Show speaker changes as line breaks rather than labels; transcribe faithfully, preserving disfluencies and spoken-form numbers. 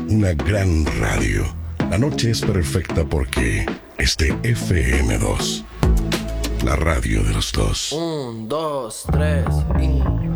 una gran radio. La noche es perfecta porque es de F M dos, la radio de los dos.
Un, dos, tres y...